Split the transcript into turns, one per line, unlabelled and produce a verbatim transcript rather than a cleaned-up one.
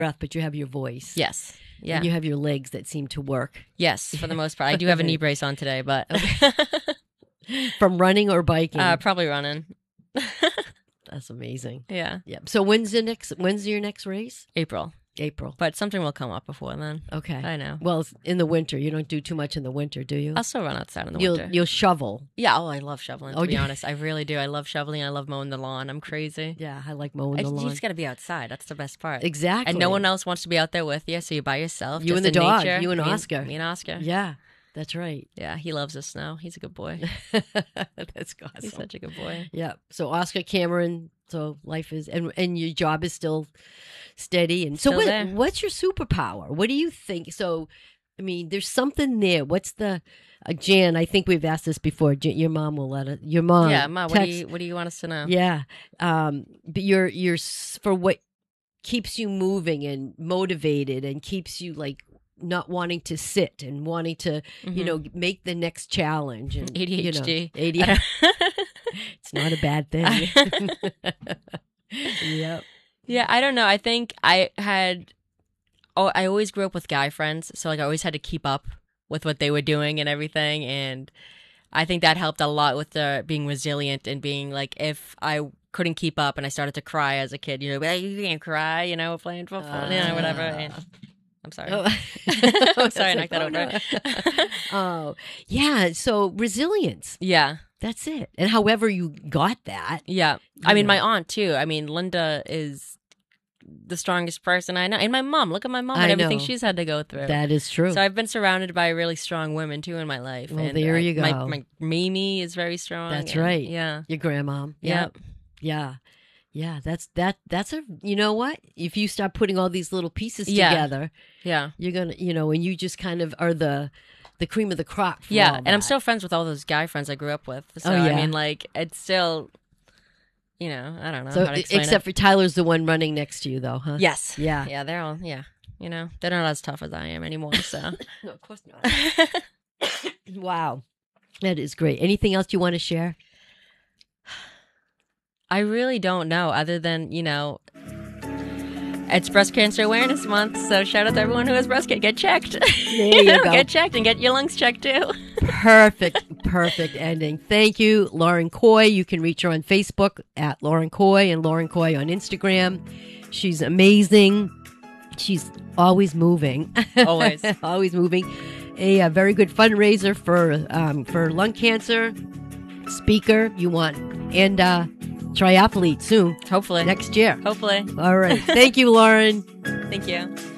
breath, but you have your voice.
Yes. Yeah.
And you have your legs that seem to work.
Yes, for the most part. I do have a knee brace on today, but
from running or biking?
Uh, probably running.
That's amazing.
Yeah.
Yep. So when's the next? When's your next race?
April.
April.
But something will come up before then.
Okay.
I know.
Well, it's in the winter. You don't do too much in the winter, do you?
I'll still run outside in the
you'll,
winter.
You'll shovel.
Yeah. Oh, I love shoveling, to
oh,
be
yeah.
honest. I really do. I love shoveling. I love mowing the lawn. I'm crazy.
Yeah, I like mowing
I,
the lawn.
You just got to be outside. That's the best part.
Exactly.
And no one else wants to be out there with you, so you're by yourself.
You
just
and the
in
dog.
nature.
You and
me
Oscar.
Me and Oscar.
Yeah, that's right.
Yeah, he loves the snow. He's a good boy.
That's awesome.
He's such a good boy.
Yeah. So Oscar Cameron. So life is, and and your job is still steady. And so,
Still
what,
there.
what's your superpower? What do you think? So, I mean, there's something there. What's the uh, Jan? I think we've asked this before. Jan, your mom will let it. Your mom.
Yeah, Ma, what do
text-
you what do you want us to know?
Yeah. Um. But you're you're s- for what keeps you moving and motivated and keeps you like not wanting to sit and wanting to
Mm-hmm.
you know make the next challenge and
A D H D.
You know, A D H D. It's not a bad thing. Yep.
Yeah, I don't know. I think I had, oh, I always grew up with guy friends, so like I always had to keep up with what they were doing and everything, and I think that helped a lot with the being resilient and being like, if I couldn't keep up and I started to cry as a kid, you know, like, you can't cry, you know, playing football, you know, whatever. And, I'm sorry.
Oh.
I'm sorry, I knocked that
oh,
over.
no. Oh, yeah. So resilience.
Yeah.
That's it. And however you got that.
Yeah. I mean,
know.
my aunt, too. I mean, Linda is the strongest person I know. And my mom. Look at my mom and
I
everything
know.
she's had to go through.
That is true.
So I've been surrounded by really strong women, too, in my life.
Well,
and
there
I-
you go.
My, my Mimi is very strong.
That's
and-
right.
Yeah.
Your grandmom.
Yep.
Yeah. Yeah. That's that. That's a, you know what? If you start putting all these little pieces
Yeah.
together,
Yeah.
you're going to, you know, and you just kind of are the, the cream of the crop. For
Yeah.
all
And I'm
that.
still friends with all those guy friends I grew up with. So,
Oh,
I
yeah.
mean, like, it's still, you know, I don't know
So
how to explain
except
it.
for Tyler's the one running next to you, though, huh?
Yes.
Yeah.
Yeah, they're all, yeah. You know, they're not as tough as I am anymore, so.
No, of course not. Wow. That is great. Anything else you want to share?
I really don't know, other than, you know, it's Breast Cancer Awareness Month, so shout out to everyone who has breast cancer. Get checked.
There you
know,
go.
Get checked and get your lungs checked, too.
Perfect, perfect ending. Thank you, Lauren Coy. You can reach her on Facebook at Lauren Coy and Lauren Coy on Instagram. She's amazing. She's always moving.
Always.
always moving. A, a very good fundraiser for um, for lung cancer. Speaker you want, and uh, triathlete soon,
Hopefully.
next year.
Hopefully.
All right. Thank you, Lauren.
Thank you.